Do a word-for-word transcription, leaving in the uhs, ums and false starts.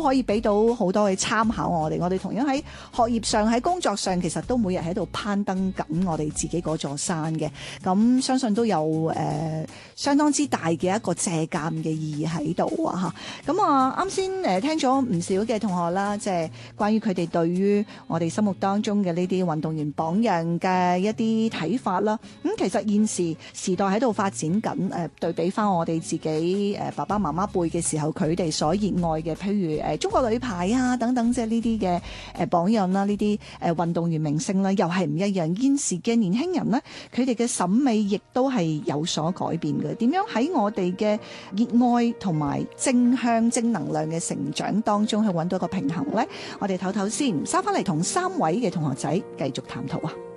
可以俾到好多嘅參考我哋。我哋同樣喺學業上、喺工作上，其實都每日喺度攀登緊我哋自己嗰座山嘅。咁相信都有誒、呃、相當之大嘅一個借鑑嘅意義喺度啊！嚇，咁啊啱先誒聽咗唔少嘅同學啦，即係關於佢哋對於我哋心目當中嘅呢啲運動員榜樣嘅一啲睇法啦。咁、嗯、其實現時時代喺度發展緊，誒、呃、對比翻我哋自己誒、呃、爸爸媽媽輩嘅時候，佢哋所熱愛嘅，譬如誒、呃、中國女排啊等等，即係呢啲嘅誒榜樣啦，呢啲誒運動員明星啦，又係唔一樣。現時嘅年輕人呢，佢哋嘅審美亦都係有所改變嘅。點樣喺我哋嘅熱愛同埋正向正能量嘅成長當中去揾到一個平衡呢？我哋唞唞先，收翻嚟同三位嘅同學仔繼續探討啊！